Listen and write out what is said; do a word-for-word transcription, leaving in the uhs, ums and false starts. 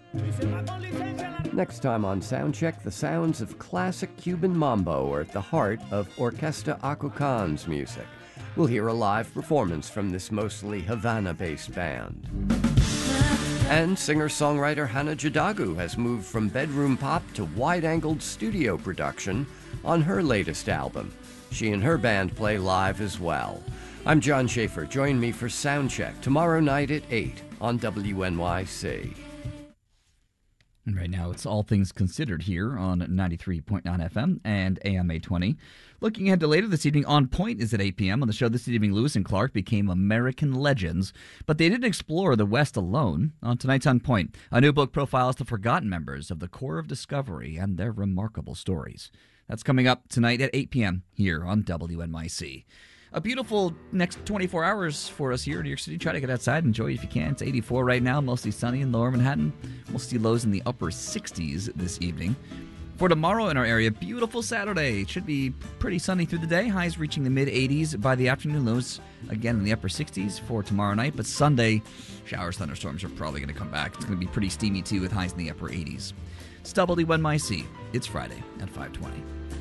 Next time on Soundcheck, the sounds of classic Cuban mambo are at the heart of Orquesta Acucan's music. We'll hear a live performance from this mostly Havana-based band. And singer-songwriter Hannah Jadagu has moved from bedroom pop to wide-angled studio production on her latest album. She and her band play live as well. I'm John Schaefer. Join me for Soundcheck tomorrow night at eight on W N Y C. And right now, it's All Things Considered here on ninety-three point nine F M and A M eight twenty. Looking ahead to later this evening, On Point is at eight p.m. On the show this evening, Lewis and Clark became American legends, but they didn't explore the West alone. On tonight's On Point, a new book profiles the forgotten members of the Corps of Discovery and their remarkable stories. That's coming up tonight at eight p.m. here on W N Y C. A beautiful next twenty-four hours for us here in New York City. Try to get outside, enjoy it if you can. It's eighty-four right now, mostly sunny in lower Manhattan. We'll see lows in the upper sixties this evening. For tomorrow in our area, beautiful Saturday. It should be pretty sunny through the day. Highs reaching the mid-eighties by the afternoon. Lows again in the upper sixties for tomorrow night. But Sunday, showers, thunderstorms are probably going to come back. It's going to be pretty steamy too with highs in the upper eighties. It's W N Y C. It's Friday at five twenty.